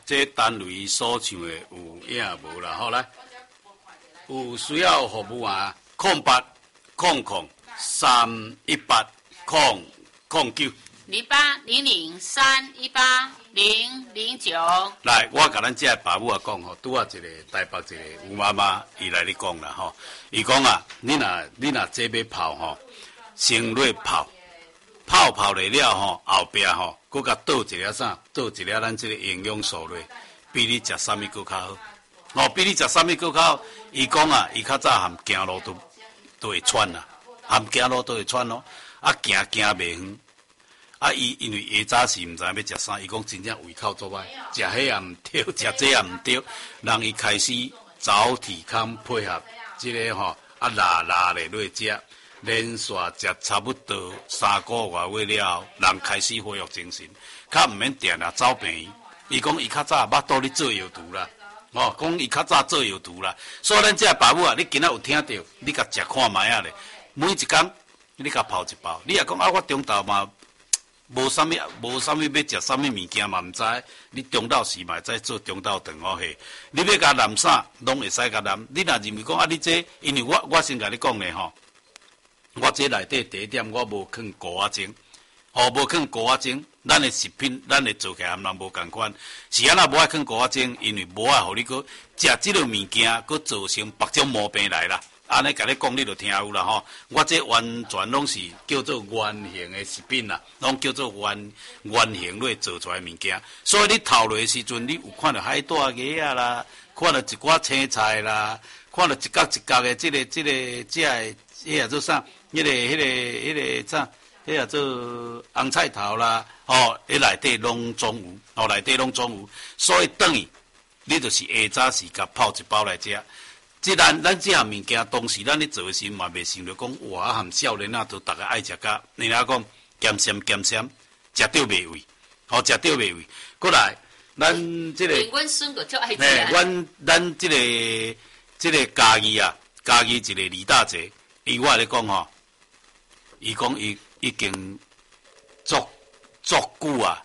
这单位所唱的有影无啦？好来，有需要服务啊？0800-318-009。 0800-318-009。 来，我甲咱这爸母啊讲吼，拄啊一个台北一个吴妈妈，伊来咧讲啦吼，伊讲啊，你若这要泡吼，先落泡落了吼，后壁吼，佮甲倒一粒啥？倒一粒咱这个营养素落，比你食啥物佮较好。哦，比你食啥物佮较好。伊讲啊，伊较早含行路都会喘啦，含行路都会喘咯，啊行袂远。啊，伊因为下早时毋知要食啥，伊讲真正胃口作歹，食迄也毋对，食这也毋对，让伊开始早体康配合即个吼拉咧落食，连续食差不多3个月了后，人开始恢复精神，较毋免定啊走病院。伊讲伊较早捌倒咧做药毒啦，哦，讲伊较早做药毒啦，所以咱这爸母啊，你今仔有听到，你甲食看卖啊咧，每一工你甲泡一包，你也讲啊，我中昼嘛。无啥物要食啥物物件嘛，毋知。你中昼时嘛再做中昼顿哦嘿。你要甲染啥，拢会使甲染。你若认为讲啊，你这，因为我先甲你讲咧吼，我这内底第一点，我无放高压精，无放高压精，咱的食品，咱会做起来，人无共款。是安那无爱放高压精，因为无爱互你搁食即个物件，搁造成别种毛病来啦。安尼甲你讲，你就听有啦吼。我这完全拢是叫做原形的食品啦，拢叫做原形类做出来物件。所以你头落的时阵，你有看到海带芽啊啦，看到一寡青菜啦，看到一角一角的这个叫做啥？迄个啥？迄叫做红菜头啦，吼，迄内底拢总有，内底拢总有。所以等于你就是下早时甲泡一包来食。即咱即项物件，当时咱咧做诶时，嘛袂想着讲，哇，含少年啊，都逐个爱食甲，你若讲咸咸，食着袂胃，吼，食着袂胃。过来，咱即个， 阮孙个就爱食。 咱即个家己啊，家己一个李大姐，伊我咧讲吼，伊讲伊已经足久啊，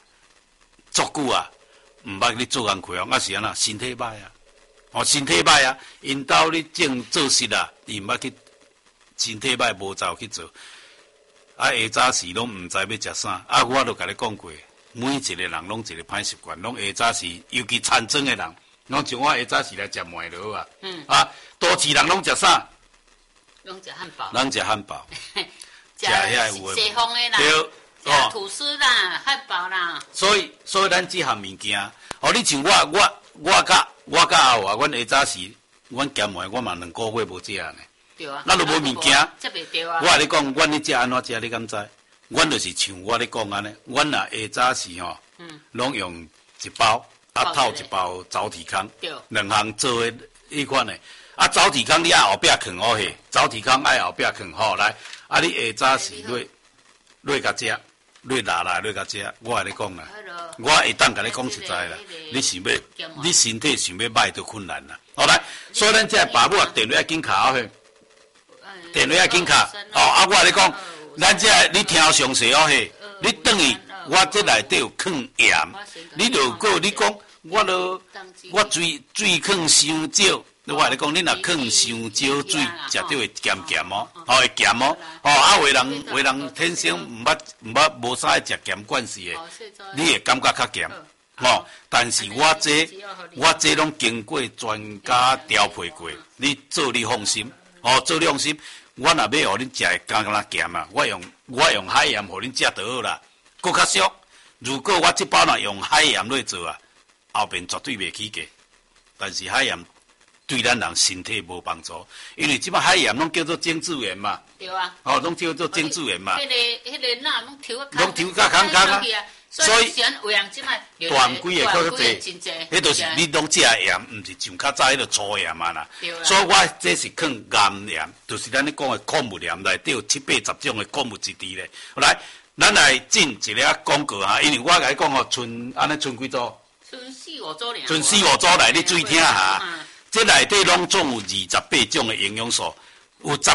毋捌咧做工课啊，是安那身体歹啊。哦，身体歹啊，因兜咧正做事啊，伊毋捌去身体歹，无走去做。啊，下早时拢毋知要食啥，啊，我都甲你讲过，每一个人拢一个歹习惯，拢下早时，尤其餐庄的人，拢像我下早时来食糜落啊。啊，都市人拢食啥？ 拢食汉堡。 拢食汉堡。 食遐有西方的啦。对。食吐司啦，汉堡啦。所以咱即项物件，哦，你像我甲阿华，阮下早时，阮咸糜，我嘛2个月无食呢。 对啊。 咱都无物件。 这袂对啊。 我甲你讲，阮咧食安怎食，你敢知？阮就是像我咧讲安尼，阮若下早时吼，拢用一包，啊套一包早体康，2项做诶迄款诶。啊早体康你爱后壁放好嘿，早体康爱后壁放好来。啊你下早时落甲食。你拿来，你甲食，我甲你讲啦，我会当甲你讲实在啦，你想要，你身体想要歹都困难啦。好来，所以咱这爸母啊，电话要紧卡哦，电话要紧卡。哦，啊，我甲你讲，咱这你听详细哦嘿，你等于我这内底有放盐，你如果你讲我水放伤少。我甲你讲，你若放伤少水，食着会咸哦，会咸哦，啊，有人天生毋捌无啥爱食咸惯势的，你会感觉较咸，但是我这拢经过专家调配过，你做你放心，做你放心，我若要互恁食会刚咸啊，我用海盐互恁食就好啦，搁较俗。如果我这包若用海盐来做啊，后边绝对袂起价，但是海盐。对咱人身体无帮助，因为即摆海盐拢叫做精制盐嘛。 对啊。 拢叫做精制盐嘛。 迄个那拢抽甲空啊。 所以有人即摆断几个较济，迄就是你拢食盐，毋是像较早迄个粗盐嘛啦。所以我这是放岩盐，就是咱咧讲的矿物盐内底有7、80种的矿物质伫咧。来，咱来进一个广告哈，因为我甲你讲哦，剩几组？ 剩4、5组尔。 剩4、5组来，你注意听下。这内底拢总有28种的营养素，有5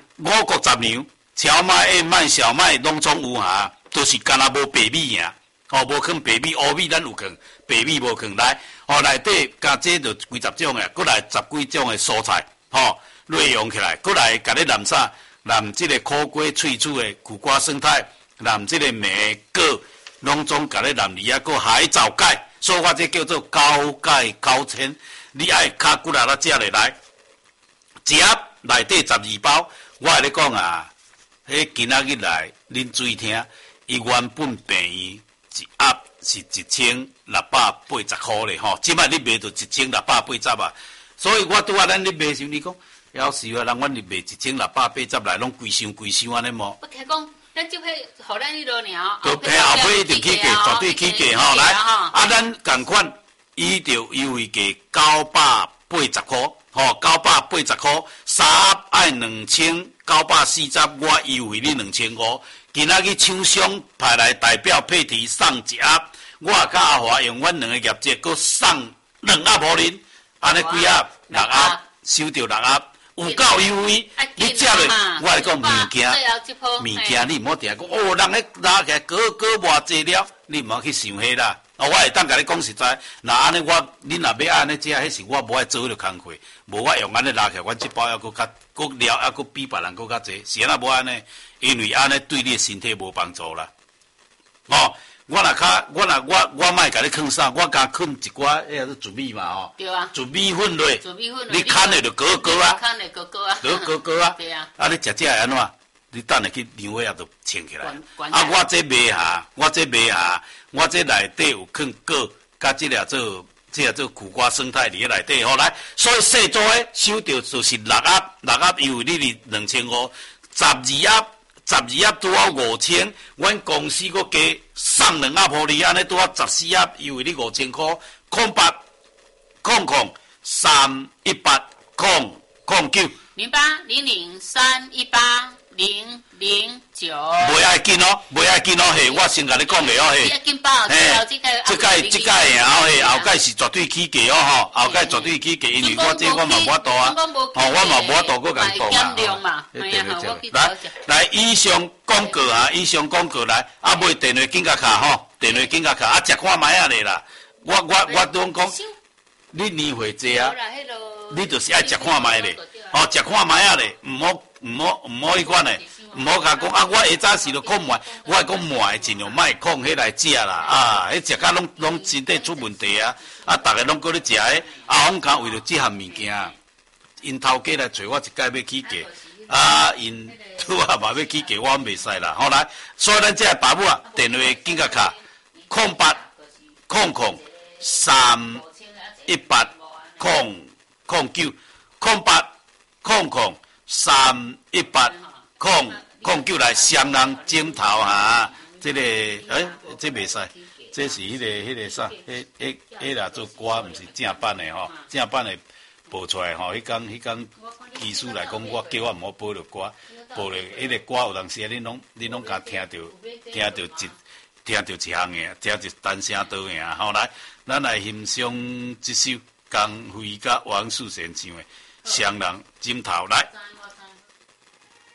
谷杂粮、荞麦、燕麦、小麦拢总有哈，都是干那无白米尔， 哦，无放白米，乌米咱有放，白米无放来，哦，内底加这就几十种诶，过来10几种诶蔬菜，吼，内容起来，过来甲你淋啥？淋即个苦瓜脆脆诶苦瓜生态，淋即个梅果，拢总甲你淋里啊，个海藻钙，所以我这叫做高钙高纤，你爱卡骨力啦，食落来，一盒内底12包，我跟你讲啊，迄今仔日来恁注意听，伊原本便宜一盒是1680块咧吼，即摆你卖到1680啊，所以我拄仔咱咧卖时，你讲夭寿啊，人阮咧卖1680来，拢规箱安尼毛。 不听讲，咱就配互咱迄落鸟， 后尾一定起价，绝对起价吼，来，啊，咱共款，伊就优惠价980块，吼，980块，3盒爱2940，我优惠你2500。今仔日厂商派来代表配题送一盒，我甲阿华用阮2个业绩，搁送2盒互恁，安尼几盒？6盒，收到6盒。有够优惠，你食落，我来讲物件你毋好定讲哦，人咧拿起来过偌济了，你毋好去想迄啦。哦，我会当甲你讲实在，那安尼恁若要安尼食，迄是我无爱做迄个工课，无我用安尼拿起来，阮即包还佫了，还佫比别人佫较济，是安那无安尼，因为安尼对你的身体无帮助啦。哦。我莫甲你囥啥，我甲囥一寡迄个糯米嘛吼， 对啊， 糯米粉类，你砍的就高啊， 砍的高啊，对啊， 啊你食会安怎？你等下去凉尾也都穿起来。啊，我这卖下，我这内底有囥果，甲这个做苦瓜生态伫内底，吼来，所以细组诶收到就是6盒优惠你2500，12盒。12盒拄好5000，阮公司佫加送2盒互你，安尼拄好14盒优惠你5000块，0800 318 009。 0800318009。 袂爱紧哦，嘿，我先甲你讲个哦，嘿，这个嘿，后盖是绝对起价哦，吼，后盖绝对起价，因为我这我嘛无法度啊，我嘛无法度佫共讲啊，来，以上广告来，啊，买电话警察卡吼，啊，食看卖啊咧啦，我拢讲，你年岁济啊，你就是爱食看卖咧，哦，食看卖啊咧，毋好迄款咧。毋好甲讲啊！我下早时就讲卖，我会讲卖尽量莫讲迄来食啦啊！迄食甲拢身体出问题啊！啊，逐个拢搁咧食诶，啊，往讲为了即项物件，因头家来找我一届要起价，啊，因拄啊嘛要起价，我袂使啦。好来，所以咱这爸母啊，电话警察卡0800 318 009 0800 318 009来双人枕头哈，这个这袂使，这是迄个啥，迄啦做歌毋是正版的吼，正版的播出来吼，迄工技师来讲，我叫我毋好播着歌，播了迄个歌有当时恁拢甲听着一项个，听着一单声倒呀，吼来，咱来欣赏这首江蕙甲王素贤唱的双人枕头来。